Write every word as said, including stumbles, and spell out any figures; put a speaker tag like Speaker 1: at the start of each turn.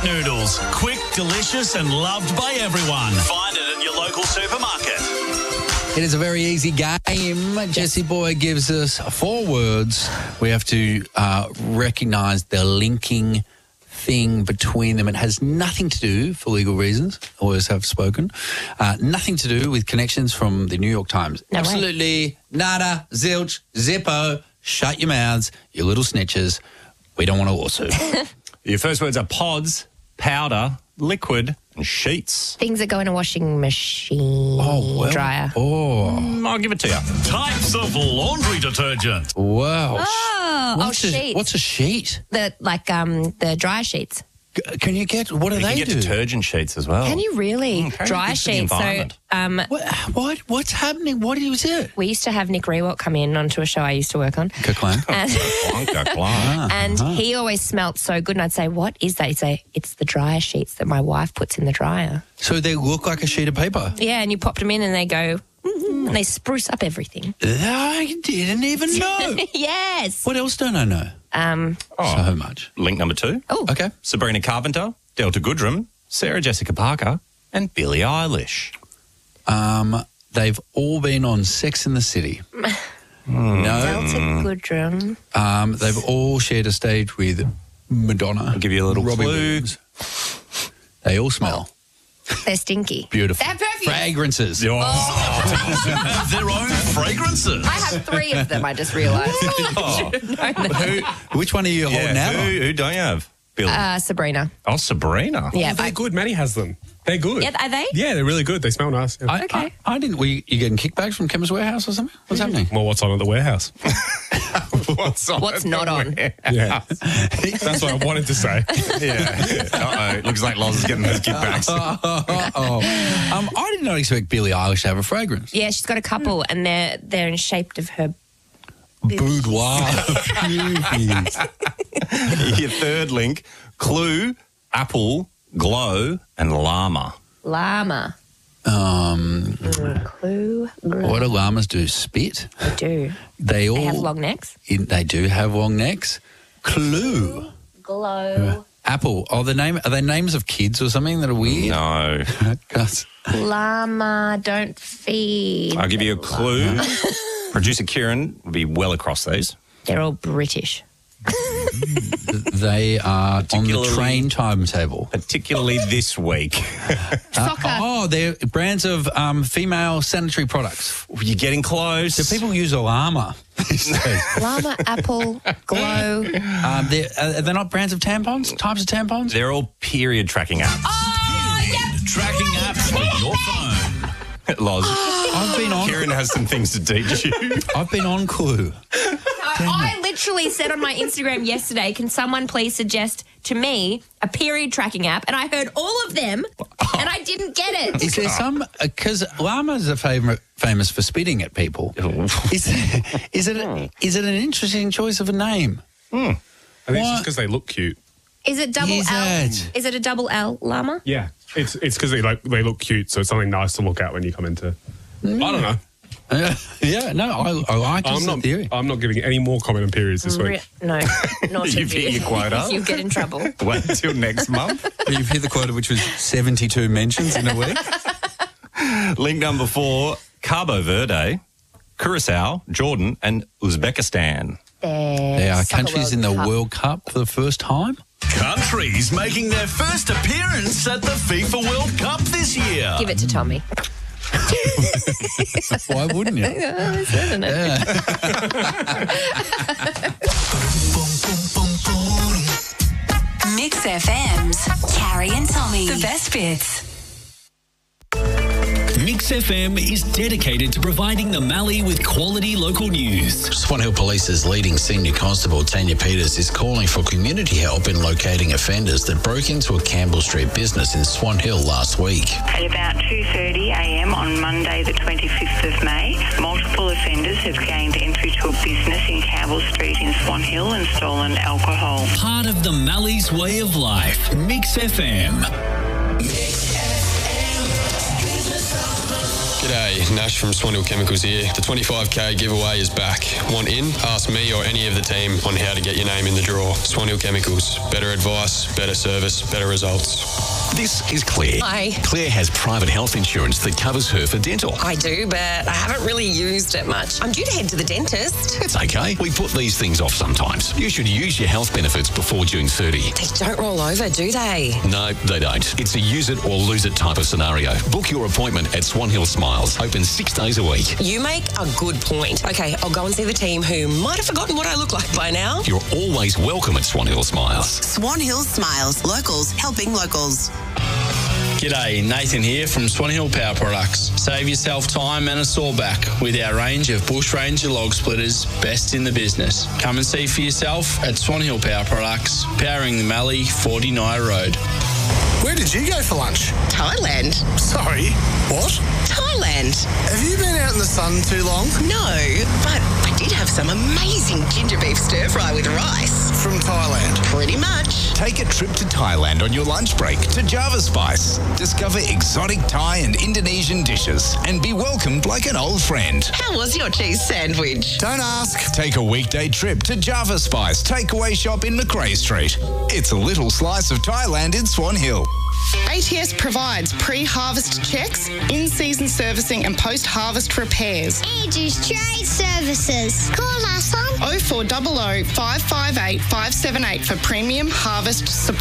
Speaker 1: noodles. Quick, delicious and loved by everyone. Find it at your local supermarket.
Speaker 2: It is a very easy game. Jessie Boy gives us four words. We have to uh, recognise the linking thing between them. It has nothing to do, for legal reasons, lawyers have spoken, uh, nothing to do with connections from the New York Times.
Speaker 3: No
Speaker 2: Absolutely
Speaker 3: way.
Speaker 2: nada, zilch, zippo. Shut your mouths, you little snitches. We don't want a lawsuit.
Speaker 4: Your first words are pods, powder, liquid, and sheets.
Speaker 3: Things that go in a washing machine.
Speaker 2: Oh, well.
Speaker 3: Dryer.
Speaker 2: Oh,
Speaker 4: Mm, I'll give it to you.
Speaker 1: Types of laundry detergent.
Speaker 2: wow.
Speaker 3: Oh,
Speaker 2: What's
Speaker 3: oh,
Speaker 2: a,
Speaker 3: sheets.
Speaker 2: What's a sheet?
Speaker 3: The like um the dryer sheets.
Speaker 2: G- Can you get, what do
Speaker 4: You
Speaker 2: they
Speaker 4: can get
Speaker 2: do?
Speaker 4: detergent sheets as well.
Speaker 3: Can you really?
Speaker 4: Mm, apparently
Speaker 3: Dryer
Speaker 4: good for the
Speaker 3: sheets. So
Speaker 4: environment.
Speaker 3: um
Speaker 2: What, what? What's happening? What is it?
Speaker 3: we used to have Nick Rewalt come in onto a show I used to work on.
Speaker 2: Kaklang.
Speaker 3: And,
Speaker 4: Clonk, clonk.
Speaker 3: and he always smelt so good. And I'd say, what is that? He'd say, it's the dryer sheets that my wife puts in the dryer.
Speaker 2: So they look like a sheet of paper.
Speaker 3: Yeah, and you popped them in and they go, mm, and they spruce up everything.
Speaker 2: I didn't even know.
Speaker 3: Yes.
Speaker 2: What else don't I know?
Speaker 3: Um,
Speaker 4: Oh,
Speaker 2: So much.
Speaker 4: link number two.
Speaker 3: oh,
Speaker 2: Okay.
Speaker 4: Sabrina Carpenter, Delta Goodrem, Sarah Jessica Parker, and Billie Eilish.
Speaker 2: Um, they've all been on Sex in the City. No.
Speaker 3: Delta Goodrem.
Speaker 2: Um, they've all shared a stage with Madonna.
Speaker 4: I'll give you a little
Speaker 2: Robbie
Speaker 4: clue.
Speaker 2: Williams. They all smell
Speaker 3: They're stinky.
Speaker 2: beautiful.
Speaker 3: They have perfume.
Speaker 2: Fragrances.
Speaker 4: Oh.
Speaker 1: Have their own fragrances.
Speaker 3: I have three of them, I just realised.
Speaker 4: Oh.
Speaker 2: Who, which one are you
Speaker 4: Yeah,
Speaker 2: holding out
Speaker 4: who,
Speaker 2: on?
Speaker 4: who don't you have? Billie.
Speaker 3: Uh, Sabrina.
Speaker 4: oh, Sabrina.
Speaker 3: Yeah,
Speaker 5: They're
Speaker 3: I,
Speaker 5: good. Maddie has them. They're good.
Speaker 3: yeah, are they?
Speaker 5: Yeah, they're really good. They smell nice. Yeah.
Speaker 2: I,
Speaker 3: Okay.
Speaker 2: I, I didn't. Were you, you getting kickbacks from Chemist Warehouse or something? What's happening?
Speaker 5: Well, what's on at the warehouse?
Speaker 4: What's on
Speaker 3: What's
Speaker 4: at
Speaker 3: not
Speaker 4: the
Speaker 3: on?
Speaker 4: way?
Speaker 5: Yeah. That's what I wanted to say.
Speaker 4: Yeah. Uh-oh. Looks like Loz is getting those kickbacks.
Speaker 2: oh, um, I did not expect Billie Eilish to have a fragrance.
Speaker 3: Yeah, she's got a couple, and they're they're in shape of her.
Speaker 2: Boudoir.
Speaker 4: Your third link, clue, apple, glow, and llama.
Speaker 3: Llama.
Speaker 2: um,
Speaker 3: Mm, clue.
Speaker 2: what do llamas do? Spit.
Speaker 3: They do.
Speaker 2: They all.
Speaker 3: They have long necks.
Speaker 2: in- they do have long necks. Clue.
Speaker 3: Glow.
Speaker 2: Apple. Oh, the name. Are they names of kids or something that are weird?
Speaker 4: No.
Speaker 2: 'Cause-
Speaker 3: Llama don't feed.
Speaker 4: I'll give you a clue. Producer Kieran will be well across these.
Speaker 3: They're all British.
Speaker 2: They are on the
Speaker 4: Particularly-
Speaker 2: train timetable.
Speaker 4: Particularly this week.
Speaker 3: Soccer.
Speaker 2: Oh, they're brands of um, female sanitary products.
Speaker 4: You're getting close.
Speaker 2: Do people use a llama these days?
Speaker 3: Llama, apple, glow.
Speaker 2: um, they're, are they not brands of tampons? Types of tampons?
Speaker 4: They're all period tracking apps.
Speaker 3: Oh, yeah.
Speaker 1: Tracking apps for your phone.
Speaker 4: Loz,
Speaker 2: I've been on.
Speaker 4: Kieran has some things to teach you.
Speaker 2: I've been on Clue.
Speaker 3: I literally said on my Instagram yesterday, can someone please suggest to me a period tracking app? And I heard all of them, and I didn't get it.
Speaker 2: Is there some? Because llamas are favourite, famous for spitting at people. Is is it is it an interesting choice of a name?
Speaker 5: I think it's
Speaker 2: What?
Speaker 5: just because they look cute.
Speaker 3: Is it double
Speaker 2: Is
Speaker 3: L?
Speaker 2: it?
Speaker 3: Is it a double L llama?
Speaker 5: Yeah. It's it's because they like they look cute, so it's something nice to look at when you come into. I don't know.
Speaker 2: Uh, yeah, no, I, I like
Speaker 5: I'm
Speaker 2: this
Speaker 5: not.
Speaker 2: theory.
Speaker 5: I'm not giving any more comment on periods this week.
Speaker 3: Re- no, not
Speaker 4: You've hit your quota.
Speaker 3: You get in trouble.
Speaker 4: Wait until next month.
Speaker 2: You've hit the quota, which was seventy-two mentions in a week.
Speaker 4: Link number four, Cabo Verde, Curacao, Jordan, and Uzbekistan.
Speaker 2: They are countries in the World Cup for the first time.
Speaker 1: Countries making their first appearance at the FIFA World Cup this year.
Speaker 3: Give it to Tommy.
Speaker 2: Why wouldn't you?
Speaker 3: Isn't it?
Speaker 6: Mix F M's Carrie and Tommy. The best bits.
Speaker 7: Mix F M is dedicated to providing the Mallee with quality local news.
Speaker 8: Swan Hill Police's leading senior constable, Tanya Peters, is calling for community help in locating offenders that broke into a Campbell Street business in Swan Hill last week.
Speaker 9: At about two thirty a m on Monday the twenty-fifth of May, multiple offenders have gained entry to a business in Campbell Street in Swan Hill and stolen alcohol.
Speaker 7: Part of the Mallee's way of life. Mix F M.
Speaker 10: G'day, Nash from Swan Hill Chemicals here. The twenty-five K giveaway is back. Want in? Ask me or any of the team on how to get your name in the draw. Swan Hill Chemicals. Better advice, better service, better results.
Speaker 11: This is Claire.
Speaker 12: Hi.
Speaker 11: Claire has private health insurance that covers her for dental.
Speaker 12: I do, but I haven't really used it much. I'm due to head to the dentist.
Speaker 11: It's okay. We put these things off sometimes. You should use your health benefits before June thirtieth.
Speaker 12: They don't roll over, do they?
Speaker 11: No, they don't. It's a use it or lose it type of scenario. Book your appointment at Swan Hill Smiles. Open six days a week.
Speaker 12: You make a good point. Okay, I'll go and see the team who might have forgotten what I look like by now.
Speaker 11: You're always welcome at Swan Hill Smiles.
Speaker 13: Swan Hill Smiles. Locals helping locals.
Speaker 14: G'day, Nathan here from Swan Hill Power Products. Save yourself time and a sore back with our range of Bush Ranger log splitters, best in the business. Come and see for yourself at Swan Hill Power Products, powering the Mallee forty Nye Road.
Speaker 15: Where did you go for lunch?
Speaker 13: Thailand.
Speaker 15: Sorry, what?
Speaker 13: Thailand.
Speaker 15: Have you been out in the sun too long?
Speaker 13: No, but I did have some amazing ginger beef stir fry with rice.
Speaker 15: From Thailand?
Speaker 13: Pretty much.
Speaker 16: Take a trip to Thailand on your lunch break to Java Spice. Discover exotic Thai and Indonesian dishes and be welcomed like an old friend.
Speaker 13: How was your cheese sandwich?
Speaker 15: Don't ask.
Speaker 16: Take a weekday trip to Java Spice takeaway shop in Macrae Street. It's a little slice of Thailand in Swan Hill.
Speaker 17: A T S provides pre-harvest checks, in-season servicing and post-harvest repairs.
Speaker 18: Aegis Trade Services. Call us on
Speaker 17: oh four hundred, five five eight, five seven eight for premium harvest support.